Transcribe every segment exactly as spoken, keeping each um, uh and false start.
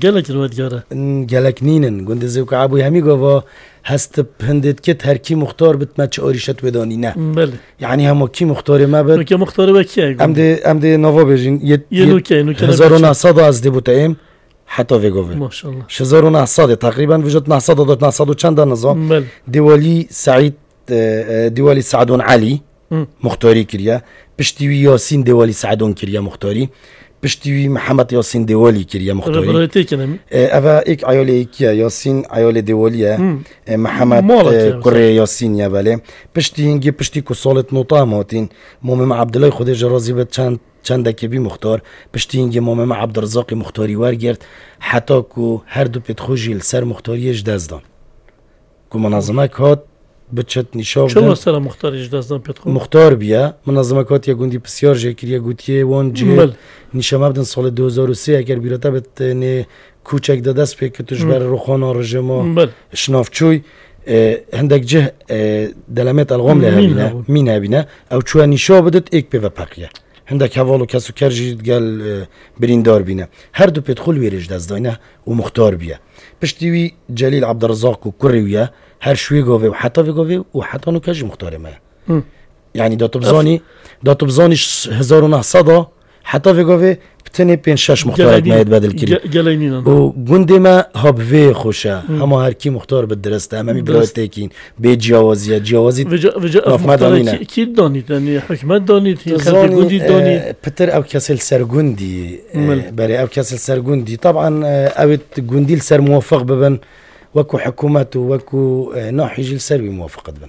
گلک رو دیاره گلک نینن گنده زیو که عبوی همی گوا هست هندت کت هر کی مختار بت ما چه آریشت بدانی نه بله یعنی همه کی مختار ما بد که مختار با کیه ام ده ام ده نوا بجین یه نوکه نوکه هزار و نهصد از ده بوتیم حتی وگوه ماشاءالله هزار و نهصد تقریبا وجود نهصد و نهصد و چند نظام بله دیوالی سعید دیوالی سعدون علی مختاری کریا پشتیوی یاسین دیوالی سعدون کریا مختاری پشتیوی محمد یاسین دیوالی کریا مختاری رفرایتی کنم اوه ایک عیالی کیا یاسین عیالی دیوالیه محمد کره یاسین یا بله پشتی اینگه پشتی که سالت نوتا ماتین مومم عبدالله خود جرازی به چند چند کبی مختار پشتی اینگه مومم عبدالرزاق مختاری ورگرد حتی که هر دو پتخوجی سر مختاریش دزدان که منظمه کات بچت نشاب چه مثلا مختارش دزدان پتخو مختار بیا منظمه کات یا گوندی بسیار جکریه گوتیه وان جه نشام بدن سال دو هزار و سه اگر بیرته بت نه کوچک دست پی که توش بر روخانا رژما شنافچوی هندک جه دلمت الغام له بینه مینه بینه او چو نشاب بدت یک به پقیه هندک حوالو کسو کرجید گل بریندار بینه هر دو پتخول ویرج دزدانه و مختار بیا پشتیوی جلیل عبدالرزاق و کریویه هر شوی گاوه و حتی گاوه و حتی نو کج مختاره ما یعنی داتو بزانی داتو بزانی هزار و نهصد حتی گاوه بتنی پنج شش مختارک ماید بدل کردی و گنده ما هاب وی خوشه همه هر کی مختار به درسته همه می برای تکین به جوازیه جوازی مختاره کی دانید یعنی حکمت دانید خلق گندی دانید پتر او کسل سرگندی برای او کسل سرگندی طبعا اوید گندی سر موافق ببن وكو حكومات وكو ناحي جيل سروي موافقة بنا.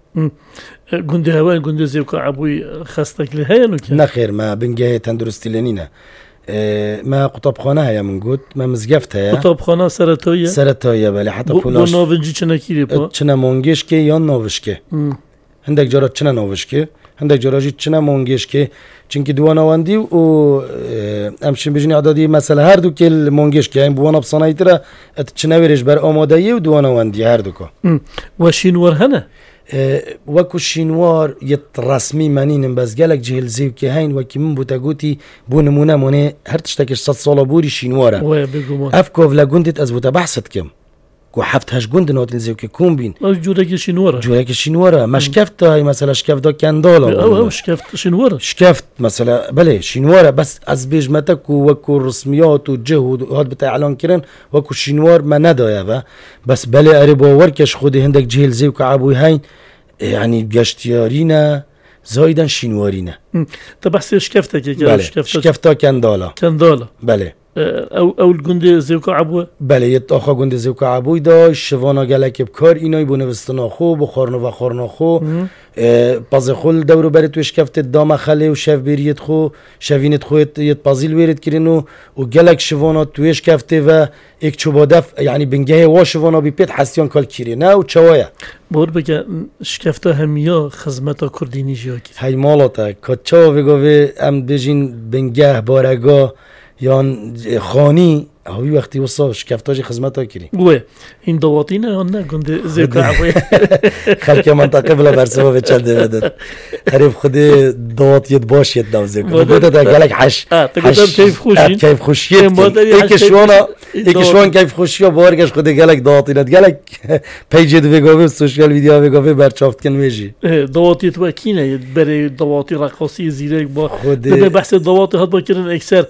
قندي هواي قندي زيوك عبوي خاصتك لهاي نوكي؟ نخير ما بنجاية تندرستي لنينا ما قطب خانها يا من قد ما مزقفتها يا قطب خانها سرطوية؟ سرطوية بلي حتى بولاش بو نوفنجي چنا كيري با؟ چنا مونگيشكي يان نوفشكي هندك جارات چنا نوفشكي هندك جاراجي چنا مونگيشكي چونکه دوانواندی و امشین بجنی عددی مثلا هر دو کل مونگش که این بوانا بصنایت را اتچنویرش بر آمادهی و دوانواندی هر دو که و شینوار هنه وکو شینوار یت رسمی منینم بس گلک جهل زیو که هین وکی من بوتا گوتی بو نمونه مونه هر تشتکش صد سالا بوری شینواره افکو ولگوندت از بوتا بحثت کم کو حفت هش گوند نوتن زیو که کون بین جوره شینواره جوره که شینواره مشکفت های مثلا شکفت کندالا او او شکفت شینواره شکفت مثلا بله شینواره بس از بیجمتک و وکو رسمیات و جهود و هاد بتا اعلان کرن وکو شینوار ما ندایه و بس بله اری باورکش خودی هندک جهل زیو که عبوی هین یعنی گشتیارینه زایدن شینوارینه تا بحث شکفته که بله شکفتا کندالا کندالا بله او او الجندي زيوكا عبوه بله یه آخا گنده زیوکا عبوی داشت شوانا گلک بکار اینای بونه وستنا خو بخارنو و خارنا خو پاز خول دورو برای توش کفت دام خاله و شف بریت خو شوینت خویت یه پازیل ویرد کرنو و گلک شوانا توش کفته و یک چوبادف یعنی بنگه وا شوانا بی پیت حسیان کال کیرینه و چوایا بور بگه شکفته همیا خدمتا کردینی جاکی های مالاتا کچا وگاوه ام بجین بنگه بارگاه یان خانی هوی وقتی وصل شکفتاج خدمت ها کردیم. گوه این دواتی نه آن نه گنده زیوکا عبوی. خالق منطقه بلا برسوا به چند بدد. حریف خودی دواتیت باشید داو زیوکا. بوده تا گلک حش. تقدم کیف خوشی. کیف خوشیت. ایکشوانا ایکشوان کیف خوشی و بارگش خودی گلک دواتی ند گلک پیج دویگاوی سوشیال ویدیو ویگاوی برچافت کن میشی. دواتیت و کینه برای دواتی رقاصی زیرک با. به بحث دواتی هات با کردن اکثر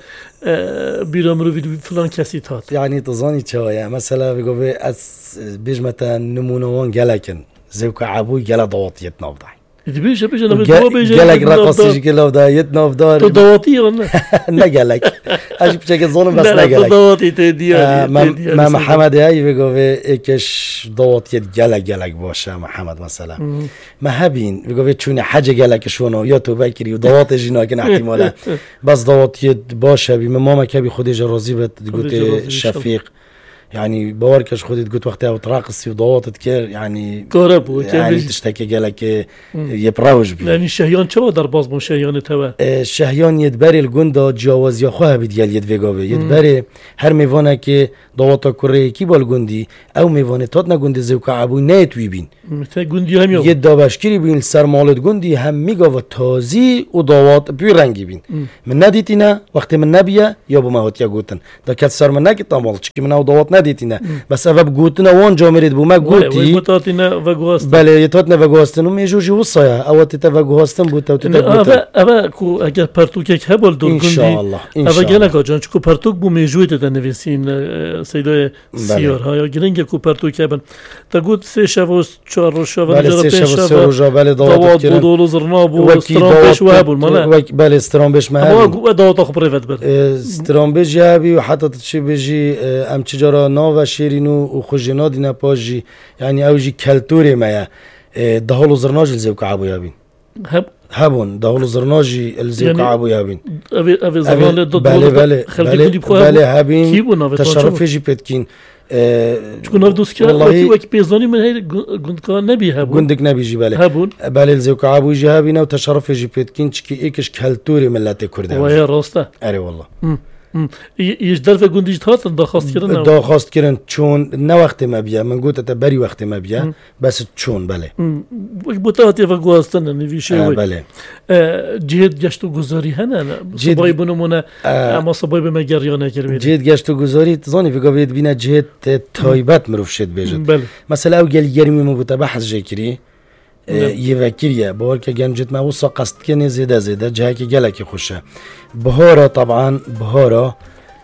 بیرام رو ویدیو فلان کسی تات. یعنی تظنی چه مثلا بگوی از بیشتر نمونه‌وان گلکن زیوکا عبوی گل دواتیت نافدای. بیشه بیشه نمی‌دونم بیشه. گلک رقاصیش گل نافدایت نافدار. تو دواتی یا نه؟ نه گلک. اش بچه ظلم بس نه گلک. دواتی تدیاری. ما محمد هایی بگوی اکش دواتیت گلک گلک باشه محمد مثلا. ما هبین بگوی چون حج گلکشونو یا تو بکری و دواتش اینا که احتمالا بس دواتیت باشه بی ماما که بی خودی جرازی بهت گوته شفیق يعني باوركش خودت قلت وقتها وتراقصي وضوطت كير يعني قرب يعني تشتكي قالك يبراوج بي يعني الشهيان شو درباز مو شهيان توا الشهيان يدبري الجندا جواز يا خوها بديال يدفيغوي يدبري هر ميفانا كي ضوطه كوري كي بالجندي او ميفانه تاتنا جندي زوكا ابو نيت ويبين متى جندي هم يوم يدا باشكري بين سر مالت جندي هم ميغا تازي وضوات بي رنگي بين من نديتنا وقت من نبيه يا ابو ما هوت يا غوتن دا كات سر من نكي طامالچ كي من ضوات نديتنا بس اب غوتنا وان جامريد بو ما غوتي وتاتنا وغوست بله يتاتنا وغوستن وميجوجي وصايا او تتا وغوستن بوتا وتتا ابا ابا كو اگر پرتوك هبل دور جندي ان شاء الله ابا گلك جان چكو پرتوك بو ميجويت تنويسين سيدای سیار ها گرنگ کو پرتوک بن تا گوت سه شوس چهار رو شو بله سه شو سه روزا بله داوت کردن دو زرناب و استرامبش و هبول مانا بله استرامبش ما هبول داوت خبريفت بر استرامبش يابي وحتى تشي بيجي ام تجارة ناو شيرينو وخجنا دينا باجي يعني اوجي كالتوري ما دهولو زرناج الزوك عابو يابين هب هبون دهولو زرناجي الزوك عابو يابين ابي ابي زرنال دو بله بله بله هبين تشرف يجي بتكين چون نردوس که وقتی وقتی پیزانی من هی گندکان نبی هبون گندک نبیجی بله هبون بله الزوك عابو يجي هبين و تشرف يجي بتكين چكي ايكش كالتوري ملت كرده وهي راسته اره والله يجدر في گندیج هاتن درخواست کردن درخواست کردن چون نه وقت ما بیا من گوت تا بری وقت ما بیا بس چون بله بوتاتی و گواستن نویشه وی بله جهد گشت و گذاری هنه صبای بنمونه اما صبای به مگریانه کرد جهد گشت و گذاری تزانی فکر بید بینه جهد تایبت مروف شد بیجد بله مثلا او گل گرمی مو بوتا بحث جکری یه وکیریه باور که گنجت ما وصا قصد کنه زیده زیده جه که گله که خوشه بهارا طبعا بهارا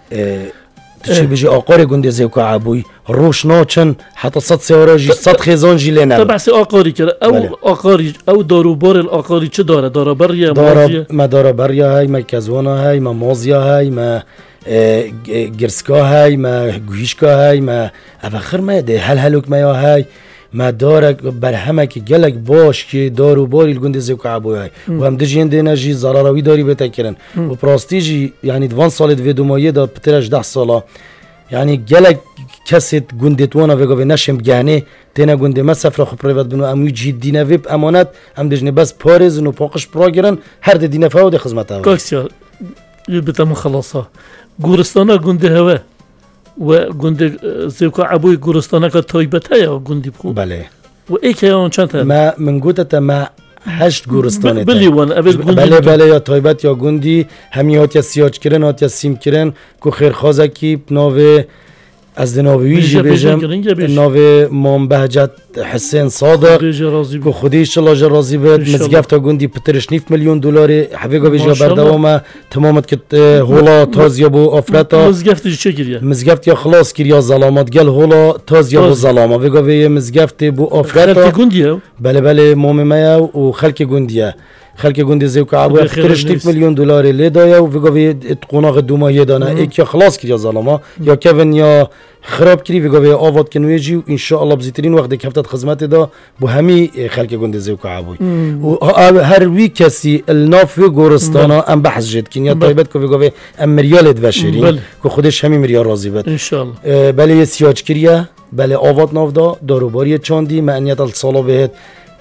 تشي بيجي آقار گنده زوكا عبوي روش ناچن حتى صد سياراجي صد خيزان جي لنا طبعا سي آقاري كده او بله. آقاري او داروبار الآقاري چه داره داره بريا مازيا ما داره بريا هاي ما كزوانا هاي ما مازيا هاي ما گرسكا هاي ما گوهيشكا هاي ما افخر ما ده هل هلوك ما يا هاي ما دارك برهمه که گلک باش که دارو باری الگنده زوک عبوی های و هم دجین دینا جی ضراروی داری بتکرن و پراستی جی یعنی دوان سالت ویدو مایه دا پترش ده ساله یعنی گلک کسیت گنده توانا وگا و نشم بگهنه تینا گنده ما سفر خو پریوت بنو اموی جید دینه ویب امانت هم دجنه بس پارز نو پاقش پرا گرن هر ده دینه فاو ده خزمت ها کاکسیا بتم خلاصا گورستانا گنده هوا و گنده زوکا عبوی گورستانه که تایبت هیا گندی بخو بله و ای که آن چند هست ما من گوته ما هشت گورستانه بلی وان اول گندی بله بله یا تایبت یا گندی همی هات یا سیاج کرن هات یا سیم کرن که خیرخوازه کی ناوه از دناویجی بیجم ناوه مام بهجت حسین صادق که خودیش لاجه راضی بود مزگفت گندی پترش نیف میلیون دلاری حبیگا بیجا بردوامه تمامت که هولا تاز یا بو آفرتا مزگفتی چه کریه؟ مزگفت یا خلاص کریا ظلامات گل هولا تاز یا بو ظلامه بیگا وی مزگفت بو آفرتا خلک گندیه؟ بله بله مام میا و خلک گندیه خلک گندی زوک عبوی پترش نیف میلیون دلاری لیدایه و بیگا وی قناق دومایه دانه ایک یا خلاص کریا ظلامه یا کون یا خراب کری و گوی آواد کنوی جی و ان شاء الله بزیترین وقت که هفتاد خدمت دا بو همی خلک گنده زوک عبوی و هر وی کسی الناف و گورستانا ام بحث جد کن یا طایبت که گوی ام مریال دوشرین که خودش همی مریال راضی بد ان شاء الله بله سیاج کریه بله آواد ناف دا داروباری چاندی معنیت الصالا بهت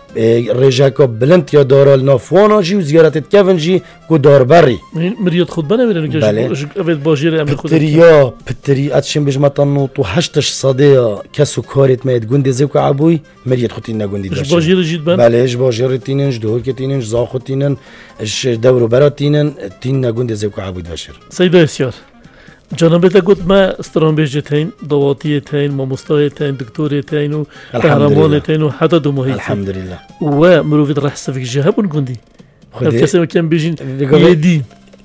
رجاکا بلند یا دارال نافوانا جی و زیارت کفن جی کو داربری مریاد خود بنه که بله اوید باجیر امر خود پتریا پتری اتشم بجمتان تو هشتش صدیا کسو کارت مید گنده زوک عبوی مریاد خودی نگندی داشت باجیر جید بن بله اش باجیر تیننج دو که تیننج زاخو تینن اش دورو برا تینن تین نگنده زوک عبوی داشت سیدا اسیار جنابت قلت ما استرامبيجي تين ضواتية تين ماموستاية تين دكتورية تين وقهرمان تين وحتى دموهي الحمد لله ومروفيد راح سفك جهاب ونقندي الكسر كان بيجين يدين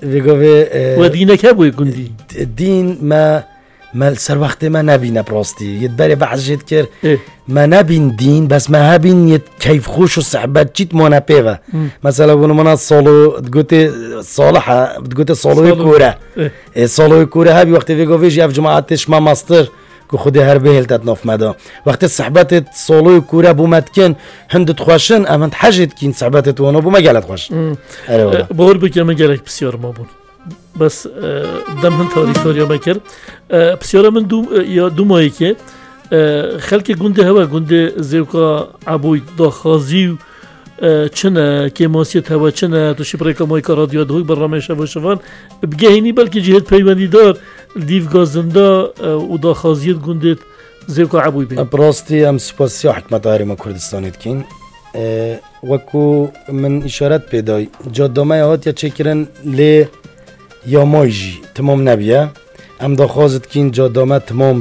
ودينك هبو يقندي الدين ما ما سر وقت ما نبینه براستی يتبري بعض جد كر ما نبين دين بس ما هبين يت كيف خوش وصحبات جيت ما نبيفه مثلا بنو منا صالو تقولي صالحة تقولي صالو كورة صالو كورة هبي وقت في قفيش يف جماعتش ما ماستر که خودی هر بهل تناف مدا وقت صحبت صالو كورة بومتكن هند تخوشن امنت حاجت كين صحبت وانا بوما قالت خوش بقول بك ما قالك بسيار ما بون بس دم من تاریخ یا مکر بسیار من دو یا دو ماهی که خلک گنده هوا گنده زیوکا عبوی داخازی چنه که ماسیت هوا چنه تو شپره که مای کار رادیو دوی برنامه شوا شوان بگهینی بلکه جهت پیوندی دار دیو گازنده و داخازیت گنده زیوکا عبوی بین براستی هم سپاسی حکمت هرم کردستانیت کین وکو من اشارت پیدای جادامه هات یا چکرن لی یا مایجی تمام نبیه هم داخازت کین جادامه تمام